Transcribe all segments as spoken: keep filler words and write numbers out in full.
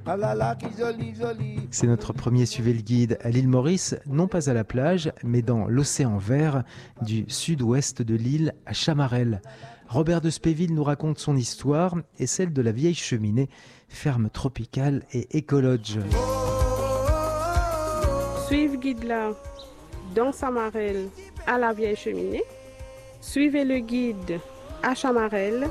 Ah là là, qui joli, joli. C'est notre premier Suivez le guide à l'île Maurice, non pas à la plage, mais dans l'océan vert du sud-ouest de l'île à Chamarel. Robert de Spéville nous raconte son histoire et celle de la vieille cheminée, ferme tropicale et écologe. Suivez guide là dans Chamarel à la vieille cheminée. Suivez le guide à Chamarel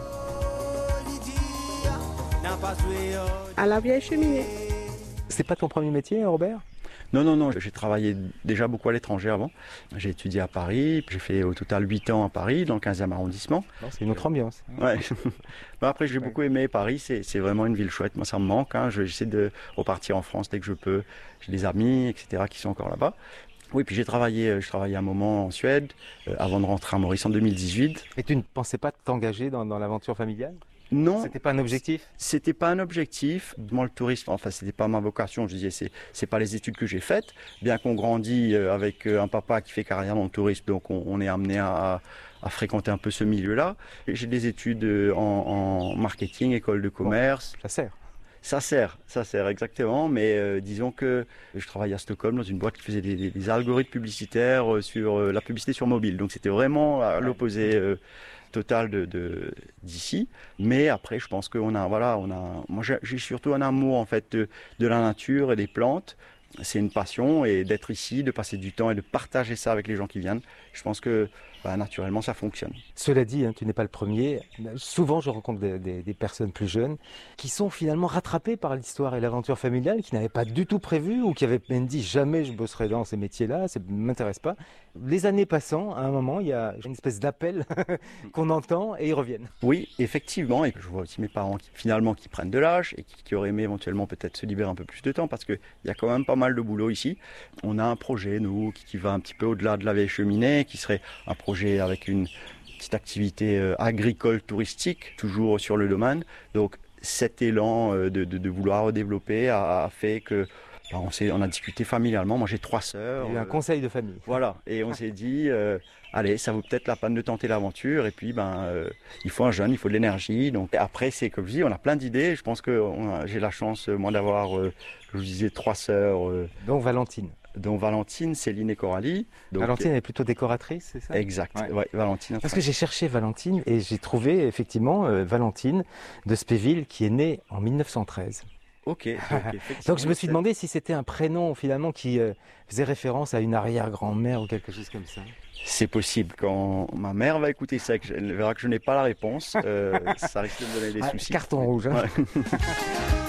à la vieille cheminée. C'est pas ton premier métier, Robert ? Non, non, non, j'ai travaillé déjà beaucoup à l'étranger avant. J'ai étudié à Paris, j'ai fait au total huit ans à Paris, dans le quinzième arrondissement. C'est une autre ambiance. Ouais. Bon, après, j'ai beaucoup aimé Paris, c'est, c'est vraiment une ville chouette. Moi, ça me manque. Hein. J'essaie de repartir en France dès que je peux. J'ai des amis, et cetera, qui sont encore là-bas. Oui, puis j'ai travaillé, je travaillais un moment en Suède, euh, avant de rentrer à Maurice en deux mille dix-huit. Et tu ne pensais pas t'engager dans, dans l'aventure familiale ? Non. C'était pas un objectif ? C'était pas un objectif. Moi, le tourisme, enfin, c'était pas ma vocation. Je disais, c'est, c'est pas les études que j'ai faites. Bien qu'on grandit avec un papa qui fait carrière dans le tourisme, donc on, on est amené à, à fréquenter un peu ce milieu-là. J'ai des études en, en marketing, école de commerce. Bon, ça sert. Ça sert, ça sert exactement, mais euh, disons que je travaillais à Stockholm dans une boîte qui faisait des, des, des algorithmes publicitaires sur euh, la publicité sur mobile. Donc c'était vraiment à l'opposé euh, total de, de d'ici. Mais après, je pense qu'on a, voilà, on a, moi j'ai, j'ai surtout un amour en fait de, de la nature et des plantes. C'est une passion et d'être ici, de passer du temps et de partager ça avec les gens qui viennent. Je pense que bah, naturellement ça fonctionne. Cela dit, hein, tu n'es pas le premier. Souvent, je rencontre des, des, des personnes plus jeunes qui sont finalement rattrapées par l'histoire et l'aventure familiale, qui n'avaient pas du tout prévu ou qui avaient même dit jamais je bosserai dans ces métiers-là, ça ne m'intéresse pas. Les années passant, à un moment, il y a une espèce d'appel qu'on entend et ils reviennent. Oui, effectivement. Et je vois aussi mes parents qui finalement qui prennent de l'âge et qui, qui auraient aimé éventuellement peut-être se libérer un peu plus de temps parce qu'il y a quand même pas mal de boulot ici. On a un projet, nous, qui, qui va un petit peu au-delà de la vieille cheminée, qui serait un projet avec une petite activité euh, agricole touristique, toujours sur le domaine. Donc cet élan euh, de, de, de vouloir développer a, a fait que bah, on, s'est, on a discuté familialement. Moi j'ai trois sœurs. Il y a eu un euh, conseil de famille. Voilà, et on s'est dit, euh, allez, ça vaut peut-être la peine de tenter l'aventure. Et puis ben, euh, il faut un jeune, il faut de l'énergie. Donc après c'est comme je dis, on a plein d'idées. Je pense que on a, j'ai la chance moi d'avoir, euh, je vous disais, trois sœurs. Euh, Donc Valentine. dont Valentine, Céline et Coralie. Donc, Valentine est plutôt décoratrice, c'est ça ? Exact, ouais. Ouais, Valentine. Parce que j'ai cherché Valentine et j'ai trouvé effectivement euh, Valentine de Spéville qui est née en mille neuf cent treize. Ok. Donc, donc je me suis demandé si c'était un prénom finalement qui euh, faisait référence à une arrière-grand-mère ou quelque chose comme ça. C'est possible. Quand ma mère va écouter ça, elle verra que je n'ai pas la réponse, euh, ça risque de me donner des ah, soucis. Carton rouge. Hein. Ouais.